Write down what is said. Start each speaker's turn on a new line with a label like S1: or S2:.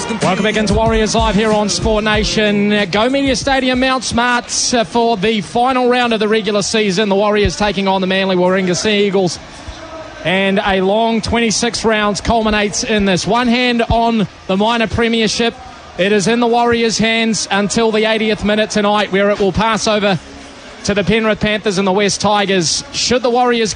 S1: Welcome back into Warriors Live here on Sport Nation. Go Media Stadium, Mount Smart, for the final round of the regular season. The Warriors taking on the Manly Warringah Sea Eagles. And a long 26 rounds culminates in this. One hand on the minor premiership. It is in the Warriors' hands until the 80th minute tonight, where it will pass over to the Penrith Panthers and the West Tigers. Should the Warriors